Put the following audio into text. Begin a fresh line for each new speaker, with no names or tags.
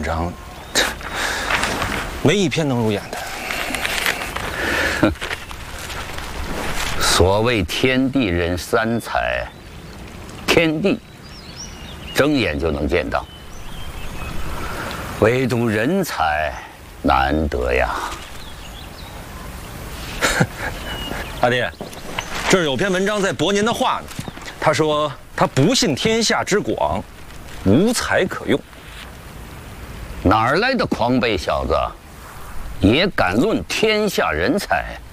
章，没一篇能入眼的。
哼，所谓天地人三才，天地睁眼就能见到，唯独人才难得呀。
阿爹，这儿有篇文章在驳您的话呢。他说他不信天下之广，无才可用。
哪儿来的狂悖小子，也敢论天下人才？